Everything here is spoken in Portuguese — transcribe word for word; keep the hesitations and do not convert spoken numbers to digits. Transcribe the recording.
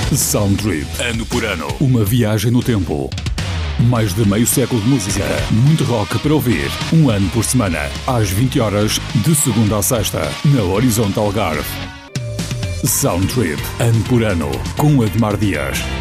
Sound Trip, ano por ano, uma viagem no tempo. Mais de meio século de música, muito rock para ouvir, um ano por semana, às vinte horas, de segunda a sexta, na Horizonte Algarve. Sound Trip, ano por ano, com Admar Dias.